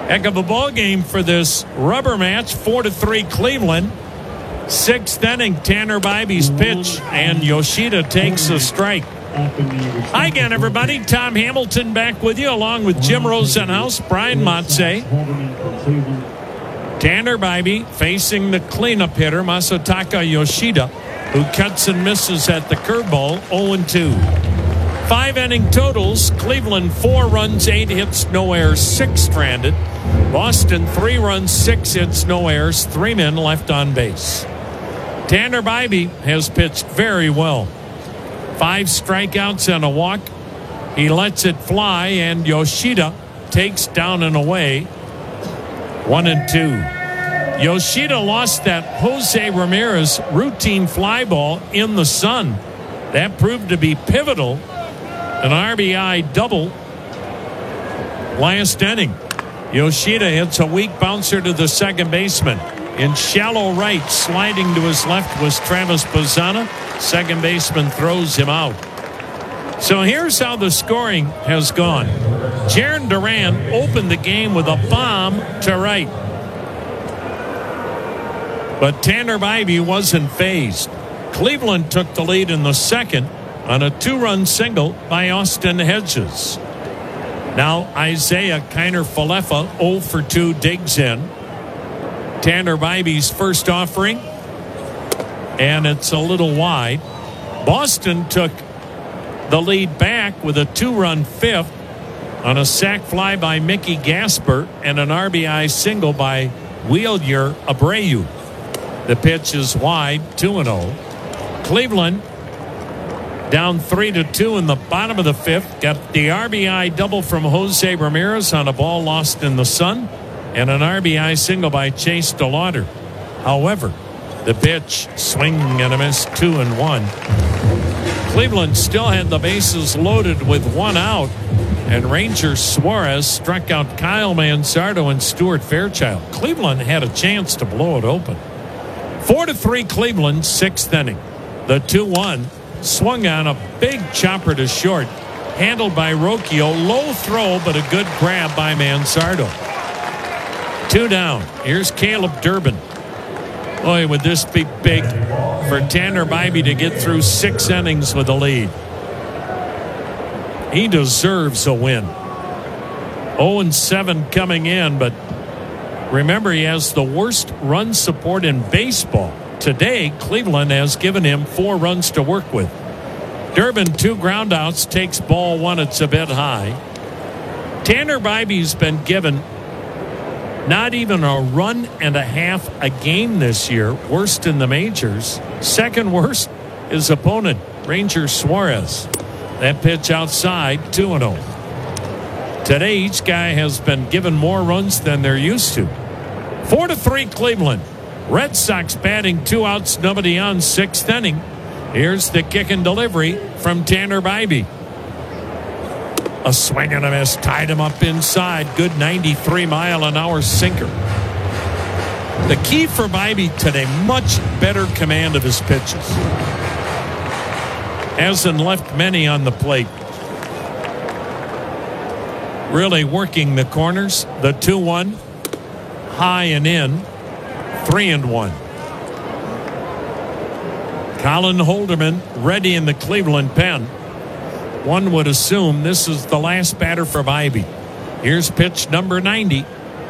Heck of a ball game for this rubber match. 4-3 Cleveland. Sixth inning, Tanner Bybee's pitch, and Yoshida takes a strike. Hi again, everybody. Tom Hamilton back with you, along with Jim Rosenhaus, Brian Matze. Tanner Bybee facing the cleanup hitter, Masataka Yoshida, who cuts and misses at the curveball, 0-2. 5-inning totals. Cleveland 4 runs, 8 hits, no errors, 6 stranded. Boston 3 runs, 6 hits, no errors, 3 men left on base. Tanner Bybee has pitched very well. 5 strikeouts and a walk. He lets it fly, and Yoshida takes down and away. 1-2. Yoshida lost that Jose Ramirez routine fly ball in the sun. That proved to be pivotal. An RBI double last inning. Yoshida hits a weak bouncer to the second baseman. In shallow right, sliding to his left was Travis Bazzana. Second baseman throws him out. So here's how the scoring has gone. Jarren Duran opened the game with a bomb to right. But Tanner Bybee wasn't phased. Cleveland took the lead in the second on a 2-run single by Austin Hedges. Now Isaiah Kiner-Falefa 0 for 2 digs in. Tanner Bybee's first offering, and it's a little wide. Boston took the lead back with a 2-run fifth on a sac fly by Mickey Gasper and an RBI single by Wheeler Abreu. The pitch is wide, 2-0. Cleveland down 3-2 in the bottom of the fifth. Got the RBI double from Jose Ramirez on a ball lost in the sun, and an RBI single by Chase DeLauter. However, the pitch, swing and a miss, 2-1. Cleveland still had the bases loaded with 1 out, and Ranger Suarez struck out Kyle Manzardo and Stuart Fairchild. Cleveland had a chance to blow it open. 4-3 Cleveland, 6th inning. The 2-1 swung on a big chopper to short, handled by Rocchio. Low throw, but a good grab by Manzardo. 2 down. Here's Caleb Durbin. Boy, would this be big for Tanner Bybee to get through 6 innings with a lead. He deserves a win. 0-7 coming in, but remember, he has the worst run support in baseball. Today, Cleveland has given him 4 runs to work with. Durbin, 2 groundouts, takes ball 1. It's a bit high. Tanner Bybee's been given not even a run and a half a game this year, worst in the majors. Second worst, his opponent, Ranger Suarez. That pitch outside, 2-0. Today, each guy has been given more runs than they're used to. 4-3 Cleveland. Red Sox batting 2 outs, nobody on, 6th inning. Here's the kick and delivery from Tanner Bybee. A swing and a miss, tied him up inside. Good 93-mile-an-hour sinker. The key for Bybee today, much better command of his pitches. Hasn't left many on the plate. Really working the corners. The 2-1, high and in, 3-1. Colin Holderman ready in the Cleveland pen. One would assume this is the last batter for Bybee. Here's pitch number 90.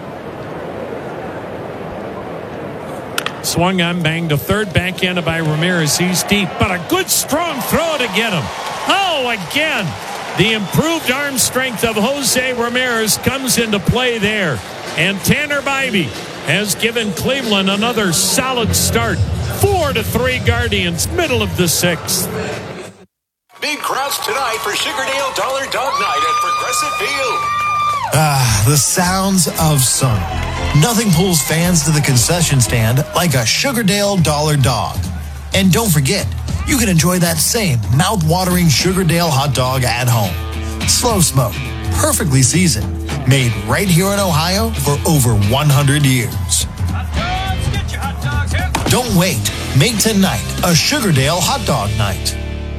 Swung on, banged to third, backhanded by Ramirez. He's deep, but a good strong throw to get him. Oh, again, the improved arm strength of Jose Ramirez comes into play there. And Tanner Bybee has given Cleveland another solid start. 4-3 Guardians, middle of the 6th. Big crowds tonight for Sugardale Dollar Dog Night at Progressive Field. The sounds of summer. Nothing pulls fans to the concession stand like a Sugardale Dollar Dog. And don't forget, you can enjoy that same mouth-watering Sugardale hot dog at home. Slow smoked, perfectly seasoned, made right here in Ohio for over 100 years. Get your hot dogs here. Don't wait. Make tonight a Sugardale hot dog night.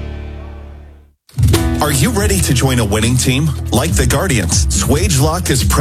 Are you ready to join a winning team? Like the Guardians, SwageLock is